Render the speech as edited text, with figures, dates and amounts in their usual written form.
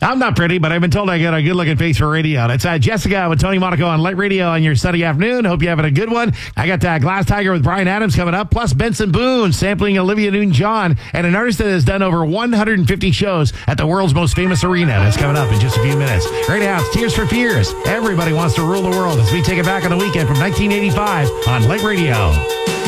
I'm not pretty, but I've been told I got a good-looking face for radio. That's Jessica with Tony Monaco on Light Radio on your Sunday afternoon. Hope you're having a good one. I got Glass Tiger with Brian Adams coming up, plus Benson Boone sampling Olivia Newton-John, and an artist that has done over 150 shows at the world's most famous arena. That's coming up in just a few minutes. Right now, it's Tears for Fears. Everybody wants to rule the world as we take it back on the weekend from 1985 on Light Radio.